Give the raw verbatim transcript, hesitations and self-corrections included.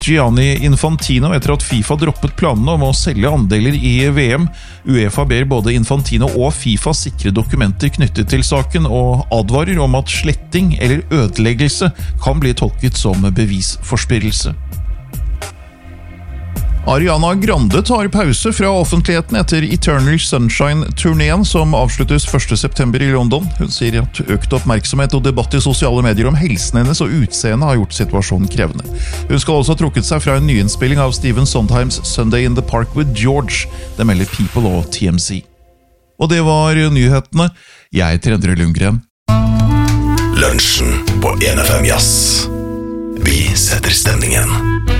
Gianni Infantino etter at FIFA droppet planene om å selge andeler i V M. UEFA ber både Infantino og FIFA sikre dokumenter knyttet til saken, og advarer om at sletting eller ødeleggelse kan bli tolket som bevisforspillelse. Ariana Grande tar pause fra offentligheten etter Eternal Sunshine-turneen som avsluttes første september i London. Hun sier at økt oppmerksomhet og debatt i sosiale medier om helsen hennes og utseende har gjort situasjonen krevende. Hun skal også ha trukket seg fra en nyinnspilling av Stephen Sondheims Sunday in the Park with George. Det melder People og T M Z. Og det var nyhetene. Jeg heter Endre Lundgren. Lunsjen på en F M Jazz. Vi setter stemningen.